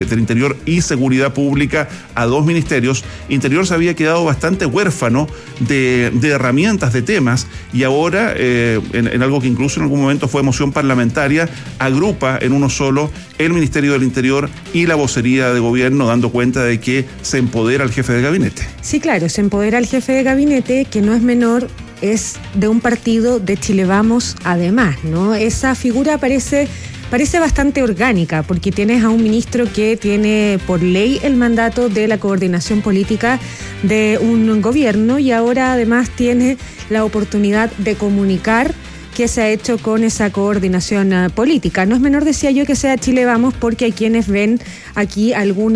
del Interior y Seguridad Pública a dos ministerios. Interior se había quedado bastante huérfano de herramientas, de temas, y ahora, en algo que incluso en algún momento fue moción parlamentaria, agrupa en uno solo el Ministerio del Interior y la vocería de gobierno, dando cuenta de que se empodera al jefe de gabinete. Sí, claro, se empodera al jefe de gabinete, que no es menor, es de un partido de Chile Vamos, además, ¿no? Esa figura parece bastante orgánica, porque tienes a un ministro que tiene por ley el mandato de la coordinación política de un gobierno, y ahora además tiene la oportunidad de comunicar qué se ha hecho con esa coordinación política. No es menor, decía yo, que sea Chile Vamos, porque hay quienes ven aquí algún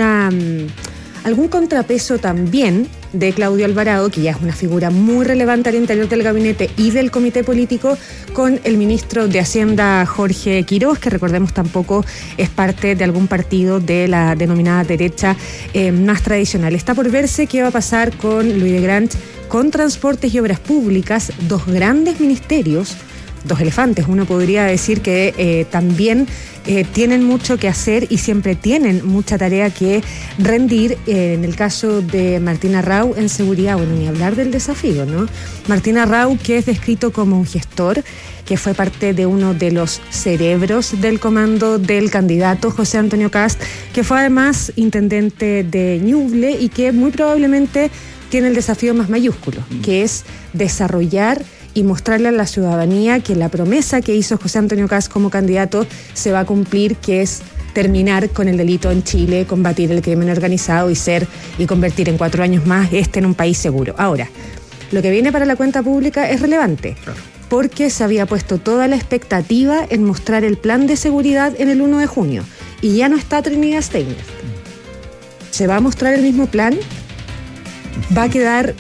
contrapeso también de Claudio Alvarado, que ya es una figura muy relevante al interior del gabinete y del comité político, con el ministro de Hacienda, Jorge Quiroz, que recordemos tampoco es parte de algún partido de la denominada derecha más tradicional. Está por verse qué va a pasar con Louis de Grant, con Transportes y Obras Públicas, dos grandes ministerios, dos elefantes. Uno podría decir que también tienen mucho que hacer y siempre tienen mucha tarea que rendir. En el caso de Martín Arrau en seguridad, bueno, ni hablar del desafío, ¿no? Martín Arrau, que es descrito como un gestor, que fue parte de uno de los cerebros del comando del candidato José Antonio Kast, que fue además intendente de Ñuble y que muy probablemente tiene el desafío más mayúsculo, que es desarrollar y mostrarle a la ciudadanía que la promesa que hizo José Antonio Kast como candidato se va a cumplir, que es terminar con el delito en Chile, combatir el crimen organizado y convertir en 4 años más en un país seguro. Ahora, lo que viene para la cuenta pública es relevante, claro, porque se había puesto toda la expectativa en mostrar el plan de seguridad en el 1 de junio y ya no está Trinidad Steiner. ¿Se va a mostrar el mismo plan? Va a quedar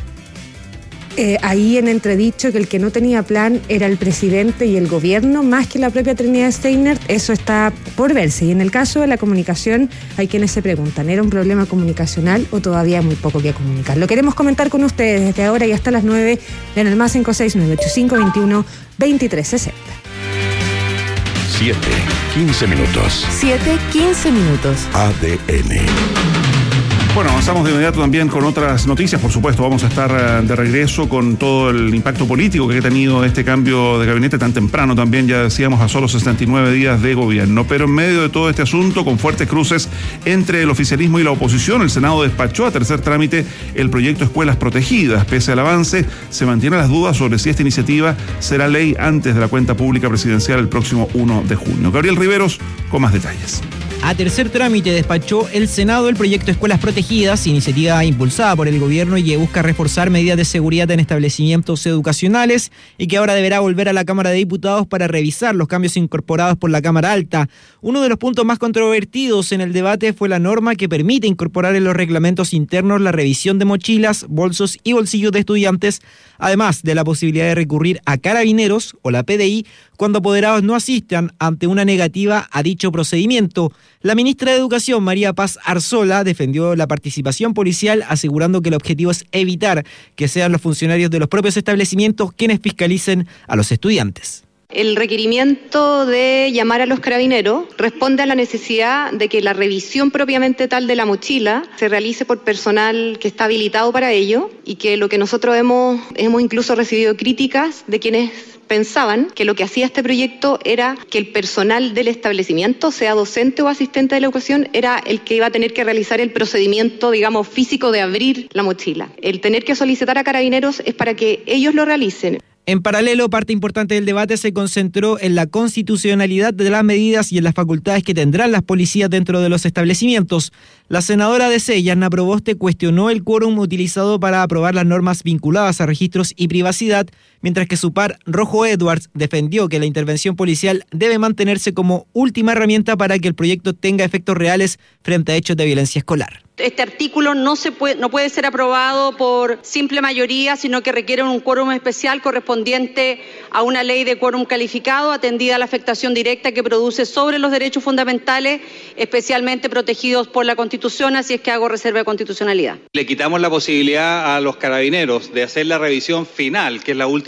ahí en entredicho que el que no tenía plan era el presidente y el gobierno, más que la propia Trinidad Steiner. Eso está por verse. Y en el caso de la comunicación, hay quienes se preguntan, ¿era un problema comunicacional o todavía muy poco que comunicar? Lo queremos comentar con ustedes desde ahora y hasta las 9 en el más 569-8521-2360. 7:15 minutos. 7:15 minutos. ADN. Bueno, avanzamos de inmediato también con otras noticias. Por supuesto, vamos a estar de regreso con todo el impacto político que ha tenido este cambio de gabinete tan temprano, también ya decíamos, a solo 69 días de gobierno. Pero en medio de todo este asunto, con fuertes cruces entre el oficialismo y la oposición, el Senado despachó a tercer trámite el proyecto Escuelas Protegidas. Pese al avance, se mantienen las dudas sobre si esta iniciativa será ley antes de la cuenta pública presidencial el próximo 1 de junio. Gabriel Riveros con más detalles. A tercer trámite despachó el Senado el proyecto Escuelas Protegidas, iniciativa impulsada por el gobierno y que busca reforzar medidas de seguridad en establecimientos educacionales y que ahora deberá volver a la Cámara de Diputados para revisar los cambios incorporados por la Cámara Alta. Uno de los puntos más controvertidos en el debate fue la norma que permite incorporar en los reglamentos internos la revisión de mochilas, bolsos y bolsillos de estudiantes, además de la posibilidad de recurrir a Carabineros o la PDI cuando apoderados no asistan ante una negativa a dicho procedimiento. La ministra de Educación, María Paz Arzola, defendió la participación policial, asegurando que el objetivo es evitar que sean los funcionarios de los propios establecimientos quienes fiscalicen a los estudiantes. El requerimiento de llamar a los carabineros responde a la necesidad de que la revisión propiamente tal de la mochila se realice por personal que está habilitado para ello, y que lo que nosotros hemos incluso recibido críticas de quienes pensaban que lo que hacía este proyecto era que el personal del establecimiento, sea docente o asistente de la educación, era el que iba a tener que realizar el procedimiento, digamos, físico de abrir la mochila. El tener que solicitar a Carabineros es para que ellos lo realicen. En paralelo, parte importante del debate se concentró en la constitucionalidad de las medidas y en las facultades que tendrán las policías dentro de los establecimientos. La senadora de C, Yarna Proboste, cuestionó el quórum utilizado para aprobar las normas vinculadas a registros y privacidad, mientras que su par, Rojo Edwards, defendió que la intervención policial debe mantenerse como última herramienta para que el proyecto tenga efectos reales frente a hechos de violencia escolar. Este artículo no puede ser aprobado por simple mayoría, sino que requiere un quórum especial correspondiente a una ley de quórum calificado, atendida a la afectación directa que produce sobre los derechos fundamentales, especialmente protegidos por la Constitución, así es que hago reserva de constitucionalidad. Le quitamos la posibilidad a los carabineros de hacer la revisión final, que es la última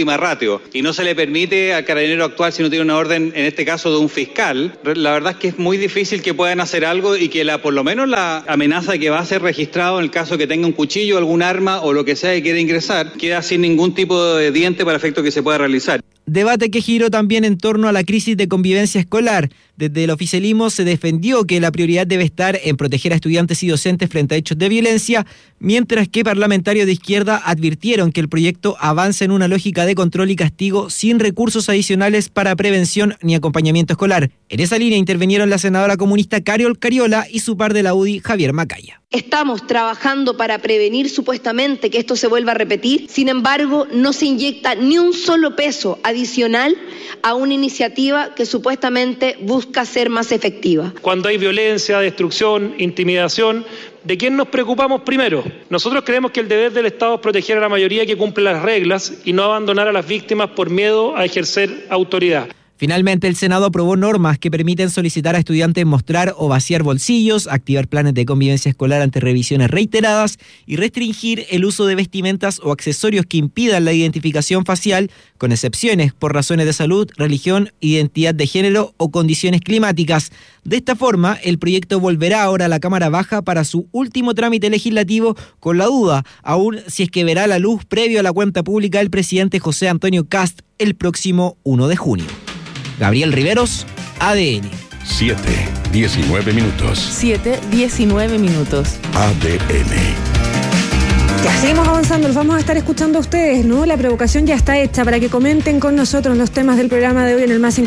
última ratio y no se le permite al carabinero actuar si no tiene una orden, en este caso de un fiscal, la verdad es que es muy difícil que puedan hacer algo y que por lo menos la amenaza de que va a ser registrado en el caso que tenga un cuchillo, algún arma o lo que sea que quiera ingresar, queda sin ningún tipo de diente para efecto que se pueda realizar. Debate que giró también en torno a la crisis de convivencia escolar. Desde el oficialismo se defendió que la prioridad debe estar en proteger a estudiantes y docentes frente a hechos de violencia, mientras que parlamentarios de izquierda advirtieron que el proyecto avanza en una lógica de control y castigo sin recursos adicionales para prevención ni acompañamiento escolar. En esa línea intervinieron la senadora comunista Carol Cariola y su par de la UDI, Javier Macaya. Estamos trabajando para prevenir supuestamente que esto se vuelva a repetir, sin embargo, no se inyecta ni un solo peso adicional a una iniciativa que supuestamente busca ser más efectiva. Cuando hay violencia, destrucción, intimidación, ¿de quién nos preocupamos primero? Nosotros creemos que el deber del Estado es proteger a la mayoría que cumple las reglas y no abandonar a las víctimas por miedo a ejercer autoridad. Finalmente, el Senado aprobó normas que permiten solicitar a estudiantes mostrar o vaciar bolsillos, activar planes de convivencia escolar ante revisiones reiteradas y restringir el uso de vestimentas o accesorios que impidan la identificación facial, con excepciones por razones de salud, religión, identidad de género o condiciones climáticas. De esta forma, el proyecto volverá ahora a la Cámara Baja para su último trámite legislativo, con la duda aún si es que verá la luz previo a la cuenta pública del presidente José Antonio Kast el próximo 1 de junio. Gabriel Riveros, ADN. 7:19 minutos. 7:19 minutos. ADN. Ya seguimos avanzando, los vamos a estar escuchando a ustedes, ¿no? La provocación ya está hecha para que comenten con nosotros los temas del programa de hoy en el más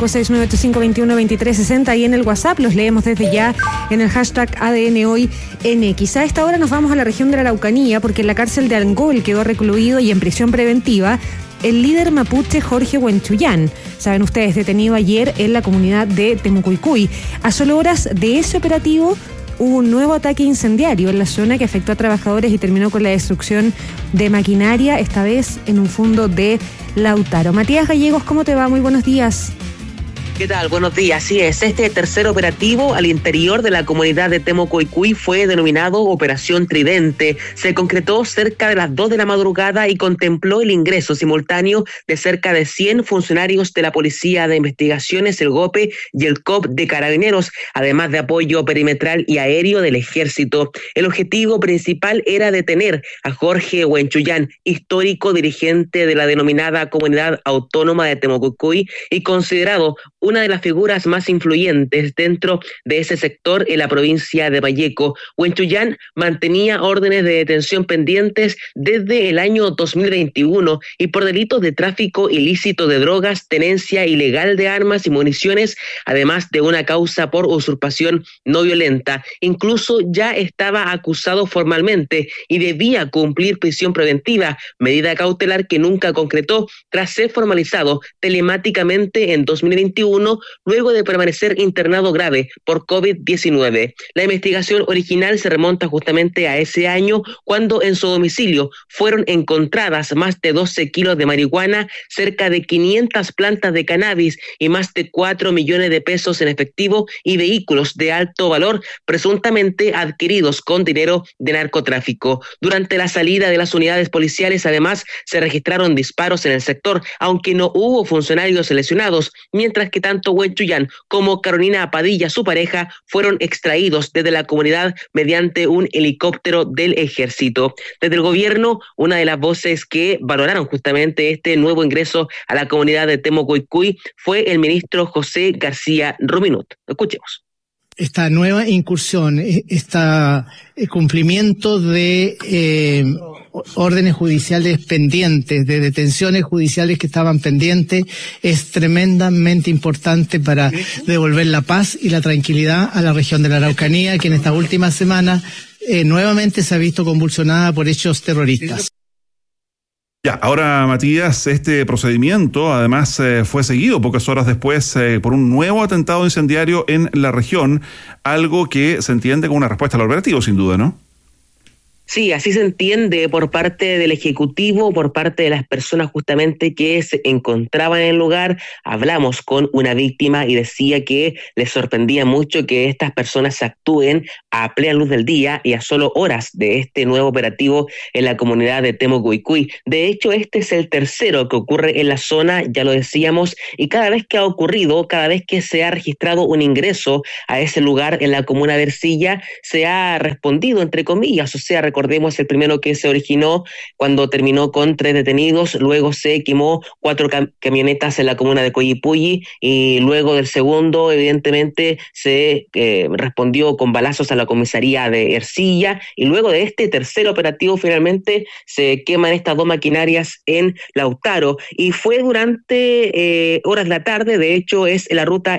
56985212360 y en el WhatsApp. Los leemos desde ya en el hashtag ADN Hoy N. Quizá a esta hora nos vamos a la región de la Araucanía porque en la cárcel de Angol quedó recluido y en prisión preventiva el líder mapuche Jorge Huenchuyán. Saben ustedes, detenido ayer en la comunidad de Temucuicui. A solo horas de ese operativo hubo un nuevo ataque incendiario en la zona que afectó a trabajadores y terminó con la destrucción de maquinaria, esta vez en un fundo de Lautaro. Matías Gallegos, ¿cómo te va? Muy buenos días. ¿Qué tal? Buenos días. Así es, este tercer operativo al interior de la comunidad de Temucuicui fue denominado Operación Tridente. Se concretó cerca de las 2 de la madrugada y contempló el ingreso simultáneo de cerca de 100 funcionarios de la Policía de Investigaciones, el GOPE y el COP de Carabineros, además de apoyo perimetral y aéreo del Ejército. El objetivo principal era detener a Jorge Huenchuyán, histórico dirigente de la denominada Comunidad Autónoma de Temucuicui y considerado una de las figuras más influyentes dentro de ese sector en la provincia de Valleco. Huenchuyán mantenía órdenes de detención pendientes desde el año 2021 y por delitos de tráfico ilícito de drogas, tenencia ilegal de armas y municiones, además de una causa por usurpación no violenta. Incluso ya estaba acusado formalmente y debía cumplir prisión preventiva, medida cautelar que nunca concretó tras ser formalizado telemáticamente en 2021 luego de permanecer internado grave por COVID-19. La investigación original se remonta justamente a ese año cuando en su domicilio fueron encontradas más de 12 kilos de marihuana, cerca de 500 plantas de cannabis y más de 4 millones de pesos en efectivo y vehículos de alto valor presuntamente adquiridos con dinero de narcotráfico. Durante la salida de las unidades policiales, además, se registraron disparos en el sector, aunque no hubo funcionarios lesionados, mientras que tanto Huenchuyán como Carolina Padilla, su pareja, fueron extraídos desde la comunidad mediante un helicóptero del Ejército. Desde el gobierno, una de las voces que valoraron justamente este nuevo ingreso a la comunidad de Temucuicui fue el ministro José García Ruminot. Escuchemos. Esta nueva incursión, este cumplimiento de órdenes judiciales pendientes, de detenciones judiciales que estaban pendientes, es tremendamente importante para devolver la paz y la tranquilidad a la región de la Araucanía, que en esta última semana nuevamente se ha visto convulsionada por hechos terroristas. Ya, ahora Matías, este procedimiento además fue seguido pocas horas después por un nuevo atentado incendiario en la región, algo que se entiende como una respuesta al operativo, sin duda, ¿no? Sí, así se entiende por parte del Ejecutivo, por parte de las personas justamente que se encontraban en el lugar. Hablamos con una víctima y decía que les sorprendía mucho que estas personas actúen a plena luz del día y a solo horas de este nuevo operativo en la comunidad de Temucuicui. De hecho, este es el tercero que ocurre en la zona, ya lo decíamos, y cada vez que ha ocurrido, cada vez que se ha registrado un ingreso a ese lugar en la comuna de Ercilla, se ha respondido, entre comillas, o sea, recordemos el primero que se originó cuando terminó con 3 detenidos, luego se quemó 4 camionetas en la comuna de Coyipulli y luego del segundo evidentemente se respondió con balazos a la comisaría de Ercilla y luego de este tercer operativo finalmente se queman estas 2 maquinarias en Lautaro y fue durante horas de la tarde, de hecho es en la ruta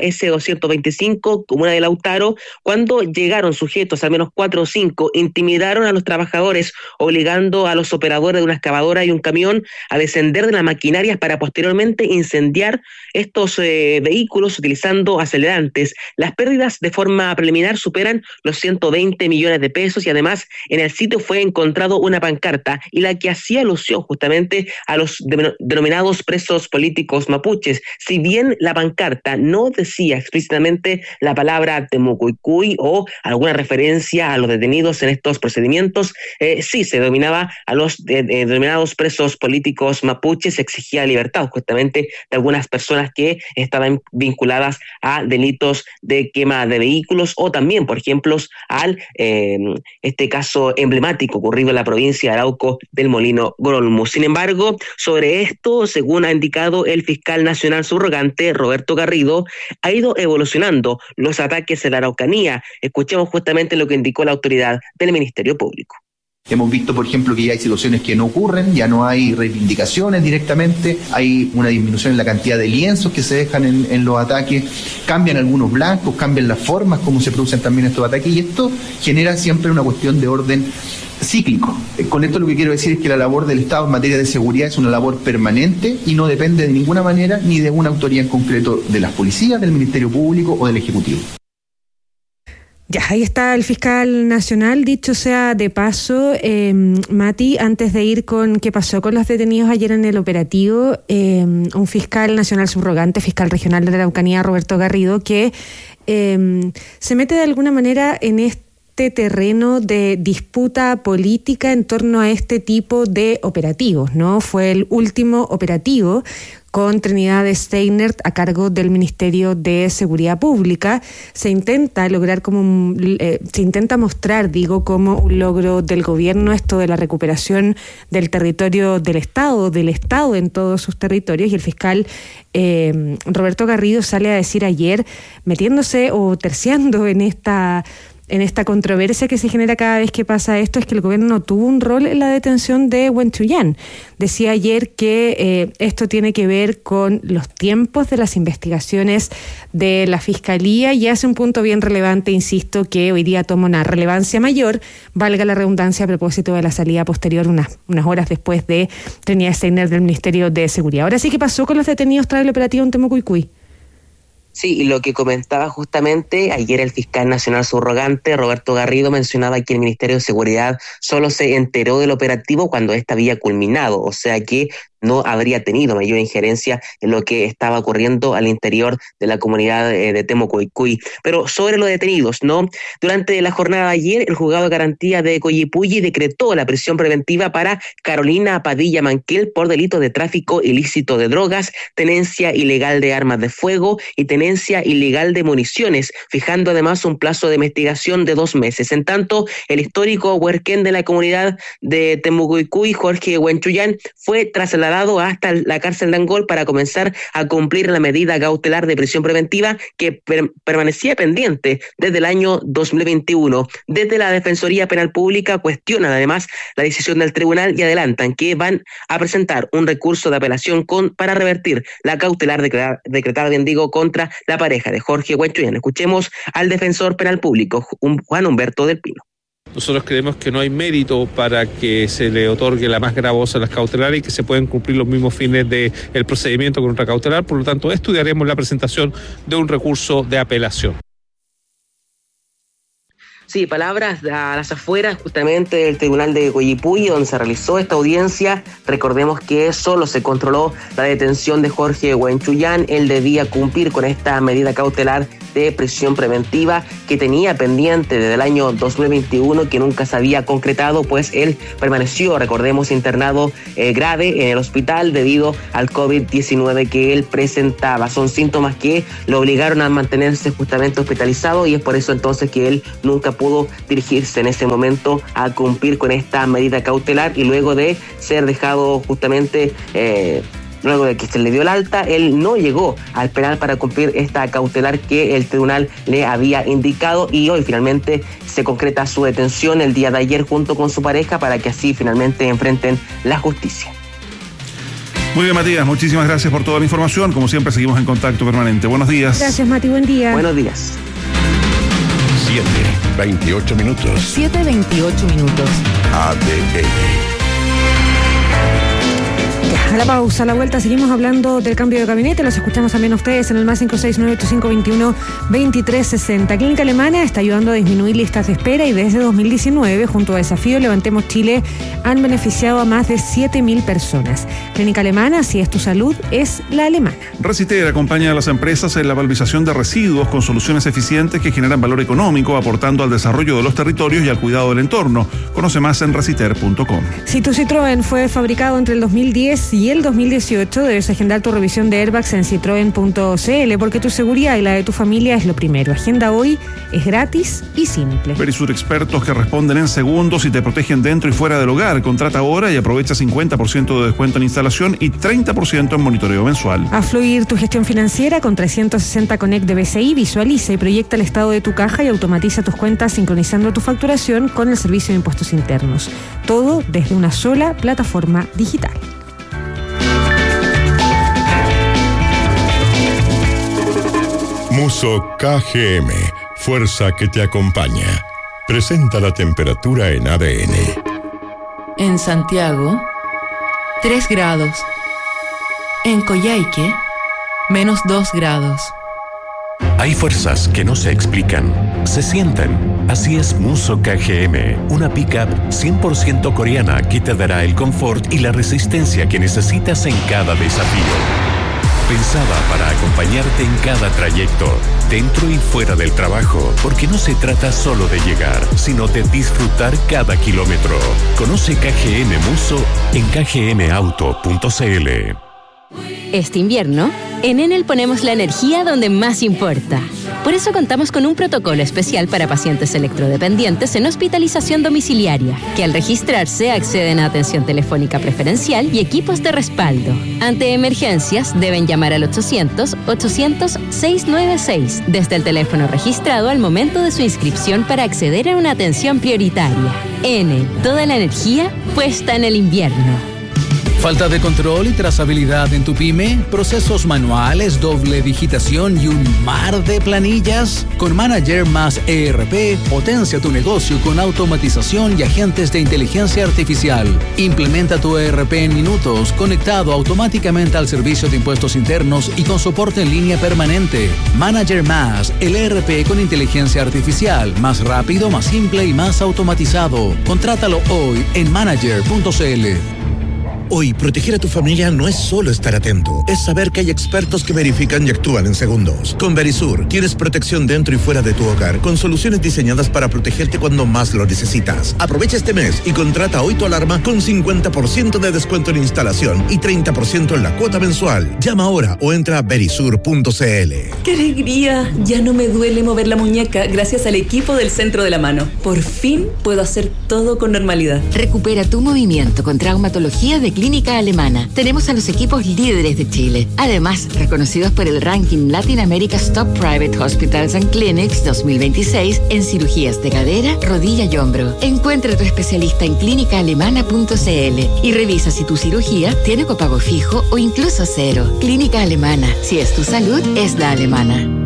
S225, comuna de Lautaro, cuando llegaron sujetos, al menos 4 o 5, intimidaron a los trabajadores, obligando a los operadores de una excavadora y un camión a descender de las maquinarias para posteriormente incendiar estos vehículos utilizando acelerantes. Las pérdidas de forma preliminar superan los 120 millones de pesos y además en el sitio fue encontrado una pancarta y la que hacía alusión justamente a los denominados presos políticos mapuches. Si bien la pancarta no decía explícitamente la palabra Temucuicui o alguna referencia a los detenidos en estos procedimientos, sí se denominaba a los denominados presos políticos mapuches, se exigía libertad justamente de algunas personas que estaban vinculadas a delitos de quema de vehículos o también, por ejemplo, al este caso emblemático ocurrido en la provincia de Arauco del Molino Grolmu. Sin embargo, sobre esto, según ha indicado el fiscal nacional subrogante Roberto Garrido, ha ido evolucionando los ataques en la Araucanía. Escuchemos justamente lo que indicó la autoridad del Ministerio Público. Hemos visto, por ejemplo, que ya hay situaciones que no ocurren, ya no hay reivindicaciones directamente, hay una disminución en la cantidad de lienzos que se dejan en los ataques, cambian algunos blancos, cambian las formas como se producen también estos ataques y esto genera siempre una cuestión de orden cíclico. Con esto lo que quiero decir es que la labor del Estado en materia de seguridad es una labor permanente y no depende de ninguna manera ni de una autoridad en concreto de las policías, del Ministerio Público o del Ejecutivo. Ya, ahí está el fiscal nacional. Dicho sea de paso, Mati, antes de ir con qué pasó con los detenidos ayer en el operativo, un fiscal nacional subrogante, fiscal regional de la Araucanía, Roberto Garrido, que se mete de alguna manera en este terreno de disputa política en torno a este tipo de operativos, ¿no? Fue el último operativo con Trinidad Steiner a cargo del Ministerio de Seguridad Pública. Se intenta lograr se intenta mostrar, como un logro del gobierno esto de la recuperación del territorio del Estado en todos sus territorios, y el fiscal Roberto Garrido sale a decir ayer, metiéndose o terciando en esta controversia que se genera cada vez que pasa esto, es que el gobierno no tuvo un rol en la detención de Wen Chuyán. Decía ayer que esto tiene que ver con los tiempos de las investigaciones de la Fiscalía y hace un punto bien relevante, insisto, que hoy día toma una relevancia mayor, valga la redundancia, a propósito de la salida posterior unas horas después de Trinidad Steiner del Ministerio de Seguridad. Ahora sí, ¿qué pasó con los detenidos tras el operativo en Temucuicui? Sí, y lo que comentaba justamente ayer el fiscal nacional subrogante Roberto Garrido mencionaba que el Ministerio de Seguridad solo se enteró del operativo cuando éste había culminado, o sea que no habría tenido mayor injerencia en lo que estaba ocurriendo al interior de la comunidad de Temucuicui. Pero sobre los detenidos, ¿no? Durante la jornada de ayer, el juzgado de garantía de Coyipulli decretó la prisión preventiva para Carolina Padilla Manquel por delito de tráfico ilícito de drogas, tenencia ilegal de armas de fuego y tenencia ilegal de municiones, fijando además un plazo de investigación de 2 meses. En tanto, el histórico huerquén de la comunidad de Temucuicui, Jorge Wen Chuyán, fue trasladado hasta la cárcel de Angol para comenzar a cumplir la medida cautelar de prisión preventiva que permanecía pendiente desde el año 2021. Desde la Defensoría Penal Pública cuestionan además la decisión del tribunal y adelantan que van a presentar un recurso de apelación para revertir la cautelar decretada, contra la pareja de Jorge Wen Chuyán. Escuchemos al defensor penal público, Juan Humberto del Pino. Nosotros creemos que no hay mérito para que se le otorgue la más gravosa de las cautelares y que se pueden cumplir los mismos fines del procedimiento con otra cautelar. Por lo tanto, estudiaremos la presentación de un recurso de apelación. Sí, palabras a las afueras justamente del Tribunal de Coyipulli, donde se realizó esta audiencia. Recordemos que solo se controló la detención de Jorge Huenchuyán. Él debía cumplir con esta medida cautelar de prisión preventiva que tenía pendiente desde el año 2021, que nunca se había concretado, pues él permaneció, recordemos, internado grave en el hospital debido al COVID-19 que él presentaba. Son síntomas que lo obligaron a mantenerse justamente hospitalizado, y es por eso entonces que él nunca pudo dirigirse en ese momento a cumplir con esta medida cautelar, y luego de ser dejado justamente luego de que se le dio el alta, él no llegó al penal para cumplir esta cautelar que el tribunal le había indicado, y hoy finalmente se concreta su detención el día de ayer junto con su pareja para que así finalmente enfrenten la justicia. Muy bien, Matías, muchísimas gracias por toda la información. Como siempre, seguimos en contacto permanente. Buenos días. Gracias, Mati, buen día. Buenos días. 7:28 minutos. 7:28 minutos. ADN. A la pausa, a la vuelta seguimos hablando del cambio de gabinete. Los escuchamos también a ustedes en el más 569-8521-2360. Clínica Alemana está ayudando a disminuir listas de espera, y desde 2019, junto a Desafío Levantemos Chile, han beneficiado a más de 7.000 personas. Clínica Alemana, si es tu salud, es la alemana. Reciter acompaña a las empresas en la valorización de residuos con soluciones eficientes que generan valor económico, aportando al desarrollo de los territorios y al cuidado del entorno. Conoce más en reciter.com. Si tu Citroën fue fabricado entre el 2010 y el 2018, debes agendar tu revisión de airbags en citroen.cl, porque tu seguridad y la de tu familia es lo primero. Agenda hoy, es gratis y simple. Verisur, expertos que responden en segundos y te protegen dentro y fuera del hogar. Contrata ahora y aprovecha 50% de descuento en instalación y 30% en monitoreo mensual. A fluir tu gestión financiera con 360 Connect de BCI. Visualiza y proyecta el estado de tu caja y automatiza tus cuentas sincronizando tu facturación con el Servicio de Impuestos Internos. Todo desde una sola plataforma digital. Muso KGM, fuerza que te acompaña. Presenta la temperatura en ADN. En Santiago, 3 grados. En Coyhaique, -2 grados. Hay fuerzas que no se explican, se sienten. Así es Muso KGM, una pickup 100% coreana que te dará el confort y la resistencia que necesitas en cada desafío. Pensada para acompañarte en cada trayecto, dentro y fuera del trabajo, porque no se trata solo de llegar, sino de disfrutar cada kilómetro. Conoce KGM Muso en kgmauto.cl. Este invierno, en Enel ponemos la energía donde más importa. Por eso contamos con un protocolo especial para pacientes electrodependientes en hospitalización domiciliaria, que al registrarse acceden a atención telefónica preferencial y equipos de respaldo. Ante emergencias, deben llamar al 800-800-696 desde el teléfono registrado al momento de su inscripción para acceder a una atención prioritaria. Enel, toda la energía puesta en el invierno. ¿Falta de control y trazabilidad en tu pyme? ¿Procesos manuales, doble digitación y un mar de planillas? Con Manager más ERP, potencia tu negocio con automatización y agentes de inteligencia artificial. Implementa tu ERP en minutos, conectado automáticamente al servicio de impuestos internos y con soporte en línea permanente. Manager más, el ERP con inteligencia artificial, más rápido, más simple y más automatizado. Contrátalo hoy en manager.cl. Hoy, proteger a tu familia no es solo estar atento, es saber que hay expertos que verifican y actúan en segundos. Con Verisur, tienes protección dentro y fuera de tu hogar, con soluciones diseñadas para protegerte cuando más lo necesitas. Aprovecha este mes y contrata hoy tu alarma con 50% de descuento en instalación y 30% en la cuota mensual. Llama ahora o entra a verisur.cl. ¡Qué alegría! Ya no me duele mover la muñeca gracias al equipo del Centro de la Mano. Por fin puedo hacer todo con normalidad. Recupera tu movimiento con traumatología de Clínica Alemana. Tenemos a los equipos líderes de Chile. Además, reconocidos por el ranking Latin America's Top Private Hospitals and Clinics 2026 en cirugías de cadera, rodilla y hombro. Encuentra a tu especialista en clínicaalemana.cl y revisa si tu cirugía tiene copago fijo o incluso cero. Clínica Alemana. Si es tu salud, es la alemana.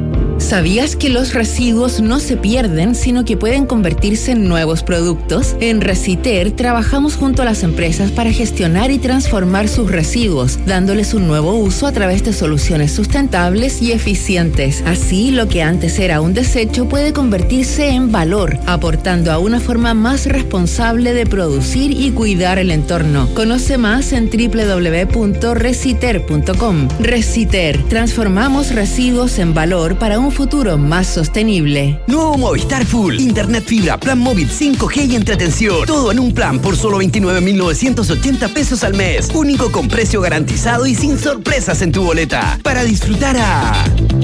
¿Sabías que los residuos no se pierden, sino que pueden convertirse en nuevos productos? En Reciter trabajamos junto a las empresas para gestionar y transformar sus residuos, dándoles un nuevo uso a través de soluciones sustentables y eficientes. Así, lo que antes era un desecho puede convertirse en valor, aportando a una forma más responsable de producir y cuidar el entorno. Conoce más en www.reciter.com. Reciter, transformamos residuos en valor para un futuro más sostenible. Nuevo Movistar Full, internet fibra, plan móvil 5G y entretención. Todo en un plan por solo 29.980 pesos al mes. Único con precio garantizado y sin sorpresas en tu boleta. Para disfrutar a